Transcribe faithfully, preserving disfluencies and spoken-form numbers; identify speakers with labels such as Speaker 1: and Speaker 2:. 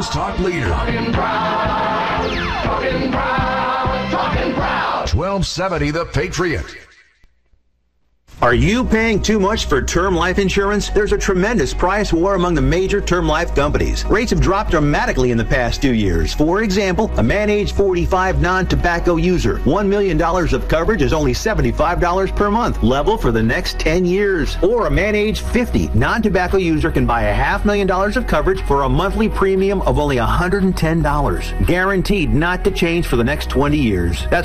Speaker 1: News Talk leader.
Speaker 2: Talking proud, talking proud, talking proud.
Speaker 1: twelve seventy The Patriot.
Speaker 3: Are you paying too much for term life insurance? There's a tremendous price war among the major term life companies. Rates have dropped dramatically in the past two years. For example, a man age forty-five non-tobacco user, one million dollars of coverage is only seventy-five dollars per month, level for the next ten years. Or a man age fifty non-tobacco user can buy a half million dollars of coverage for a monthly premium of only one hundred ten dollars, guaranteed not to change for the next twenty years. That's